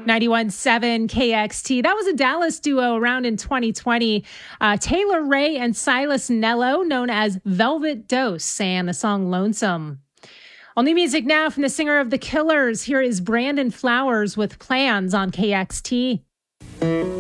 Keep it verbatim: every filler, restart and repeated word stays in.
ninety-one point seven K X T. That was a Dallas duo around in twenty twenty. Uh, Taylor Ray and Silas Nello, known as Velvet Dose, sang the song Lonesome. All new music now from the singer of The Killers. Here is Brandon Flowers with Plans on K X T.